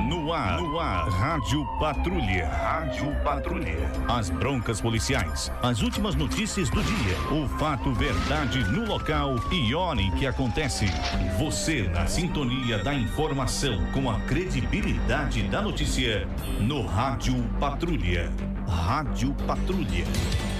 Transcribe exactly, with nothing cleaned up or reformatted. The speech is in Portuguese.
No ar, no ar, Rádio Patrulha. Rádio Patrulha. As broncas policiais, as últimas notícias do dia, o fato, verdade no local e hora em que acontece. Você na sintonia da informação com a credibilidade da notícia no Rádio Patrulha. Rádio Patrulha.